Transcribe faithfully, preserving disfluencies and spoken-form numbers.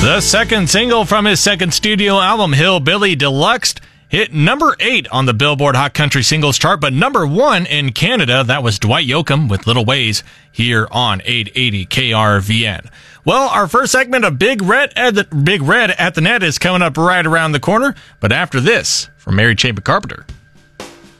The second single from his second studio album, Hillbilly Deluxe, hit number eight on the Billboard Hot Country Singles Chart, but number one in Canada. That was Dwight Yoakam with Little Ways here on eight eighty K R V N. Well, our first segment of Big Red at the, Big Red at the Net is coming up right around the corner, but after this, from Mary Chapin Carpenter.